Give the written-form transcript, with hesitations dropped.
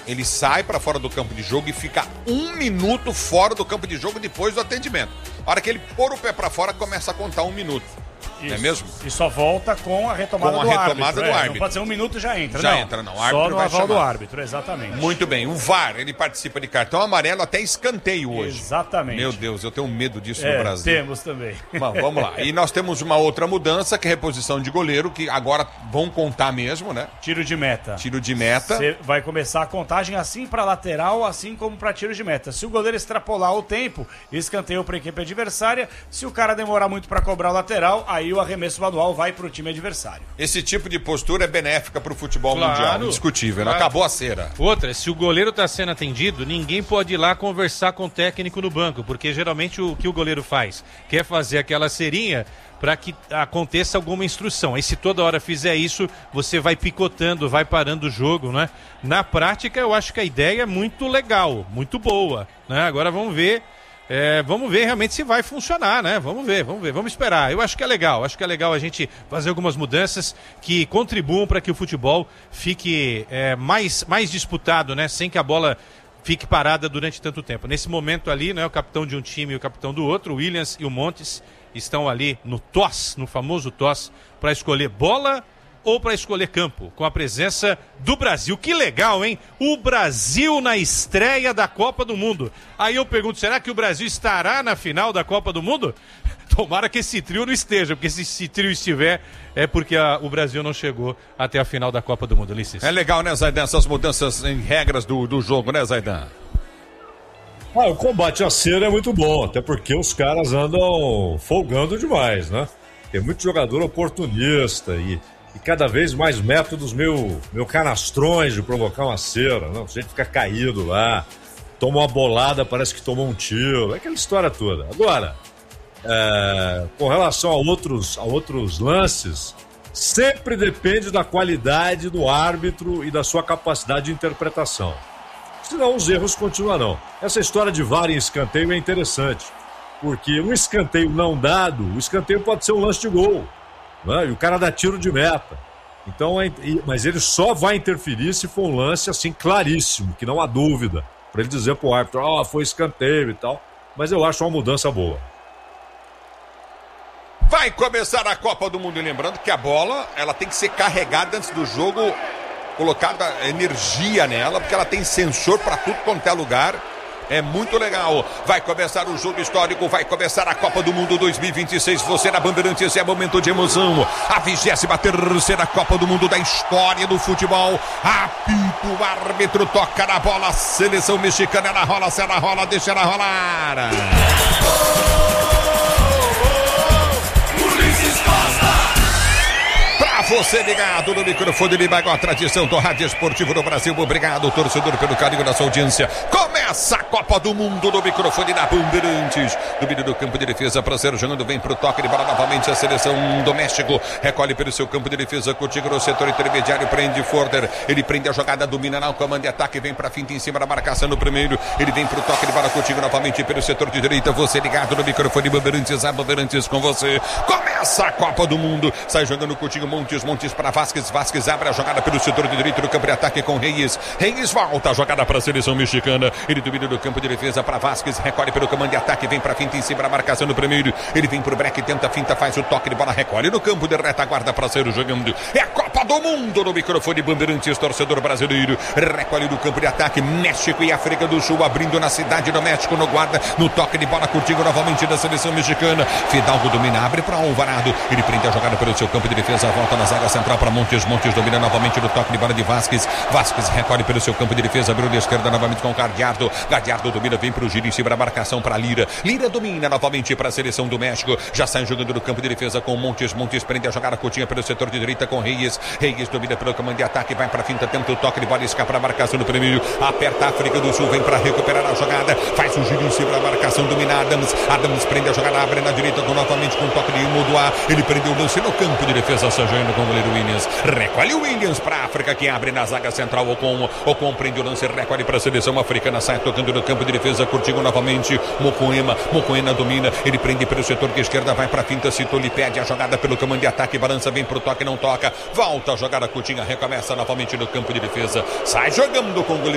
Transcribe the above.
Ele sai para fora do campo de jogo e fica 1 minuto fora do campo de jogo depois do atendimento. A hora que ele pôr o pé para fora, começa a contar 1 minuto. Isso. Não é mesmo? E só volta com a retomada do árbitro. Não pode ser 1 minuto e já entra. Já entra, não. O árbitro só no vai aval chamar. do árbitro, exatamente. Muito bem. O VAR, ele participa de cartão amarelo até escanteio hoje. Exatamente. Meu Deus, eu tenho medo disso no Brasil. Temos também. Bom, vamos lá. E nós temos uma outra mudança, que é a reposição de goleiro, que agora vão contar mesmo, né? Tiro de meta. Tiro de meta. Você vai começar a contagem assim para lateral, assim como para tiro de meta. Se o goleiro extrapolar o tempo, escanteio para a equipe adversária. Se o cara demorar muito para cobrar o lateral, aí o arremesso manual vai para o time adversário. Esse tipo de postura é benéfica para o futebol mundial, indiscutível. Claro. Acabou a cera. Outra, se o goleiro está sendo atendido, ninguém pode ir lá conversar com o técnico no banco, porque geralmente o que o goleiro faz? Quer fazer aquela cerinha para que aconteça alguma instrução. Aí se toda hora fizer isso, você vai picotando, vai parando o jogo, né? Na prática, eu acho que a ideia é muito legal, muito boa, né? Agora vamos ver realmente se vai funcionar, né? Vamos ver, vamos esperar. Eu acho que é legal a gente fazer algumas mudanças que contribuam para que o futebol fique mais disputado, né? Sem que a bola fique parada durante tanto tempo. Nesse momento ali, né, o capitão de um time e o capitão do outro, o Williams e o Montes, estão ali no famoso TOS, para escolher bola ou para escolher campo, com a presença do Brasil. Que legal, hein? O Brasil na estreia da Copa do Mundo. Aí eu pergunto, será que o Brasil estará na final da Copa do Mundo? Tomara que esse trio não esteja, porque se esse trio estiver, é porque o Brasil não chegou até a final da Copa do Mundo, Ulisses. É legal, né, Zaidan, essas mudanças em regras do jogo, né, Zaidan? O combate à cera é muito bom, até porque os caras andam folgando demais, né? Tem muito jogador oportunista e cada vez mais métodos meio canastrões de provocar uma cera, né? A gente fica caído lá, toma uma bolada, parece que tomou um tiro, é aquela história toda. Agora, com relação a outros lances, sempre depende da qualidade do árbitro e da sua capacidade de interpretação. Senão os erros continuarão. Essa história de VAR em escanteio é interessante, porque um escanteio não dado, o escanteio pode ser um lance de gol, né? E o cara dá tiro de meta. Então, mas ele só vai interferir se for um lance assim claríssimo, que não há dúvida, para ele dizer pro árbitro, foi escanteio e tal. Mas eu acho uma mudança boa. Vai começar a Copa do Mundo, e lembrando que a bola, ela tem que ser carregada antes do jogo, colocada energia nela, porque ela tem sensor para tudo quanto é lugar. É muito legal. Vai começar o jogo histórico, vai começar a Copa do Mundo 2026. Você na Bandeirantes, é momento de emoção. A 23ª Copa do Mundo da história do futebol. Apito, o árbitro toca na bola. A seleção mexicana, ela rola, se ela rola, deixa ela rolar. Ulisses Costa. Pra você ligado no microfone de Bagó, tradição do rádio esportivo do Brasil. Obrigado, torcedor, pelo carinho da sua audiência. Começa a Copa do Mundo no microfone da Bandeirantes. Domínio do campo de defesa, Prazer jogando, vem pro toque de bola novamente a seleção do México. Recolhe pelo seu campo de defesa, Coutinho no setor intermediário, prende Forder. Ele prende a jogada, domina na comando de ataque, vem pra finta em cima da marcação no primeiro. Ele vem pro toque de bola, Coutinho novamente pelo setor de direita. Você ligado no microfone Bandeirantes, a Bandeirantes com você. Começa a Copa do Mundo. Sai jogando Coutinho, Montes para Vasquez. Vasquez abre a jogada pelo setor de direito do campo de ataque com Reyes. Reyes volta a jogada para a seleção mexicana. Ele domina do campo de defesa para Vasquez. Recolhe pelo comando de ataque. Vem para finta em cima da marcação no primeiro. Ele vem para o break, tenta finta, faz o toque de bola. Recolhe no campo de retaguarda para ser jogando. É a Copa do Mundo no microfone Bandeirantes, torcedor brasileiro. Recolhe no campo de ataque. México e África do Sul abrindo na cidade do México. No guarda, no toque de bola contigo novamente da seleção mexicana. Fidalgo domina, abre para Alvarado. Ele prende a jogada pelo seu campo de defesa. Volta na zaga central para Montes. Montes domina novamente no toque de bola de Vasquez. Vasquez recolhe pelo seu campo de defesa. Abriu de esquerda novamente com Gadiardo. Gadiardo domina, vem para o giro em cima da marcação para Lira. Lira domina novamente para a seleção do México. Já sai jogando no campo de defesa com Montes. Montes prende a jogada Coutinho pelo setor de direita com Reyes. Reyes domina pelo comando de ataque. Vai para a finta, tenta o toque de bola, escapa para a marcação no primeiro. Aperta a África do Sul, vem para recuperar a jogada. Faz o giro em cima da marcação, domina Adams. Adams prende a jogada, abre na direita novamente com o toque de Modoá. Ele prendeu o lance no campo de defesa, sajando com o goleiro Williams. Recolhe o Williams para a África, que abre na zaga central. Ocon prende o lance, recolhe para a seleção africana, sai tocando no campo de defesa, Coutinho novamente. Mocoena domina, ele prende pelo setor de esquerda, vai para a finta, Citoli pede a jogada pelo comando de ataque, balança, vem pro toque, não toca, volta a jogada, Coutinho recomeça novamente no campo de defesa, sai jogando com o goleiro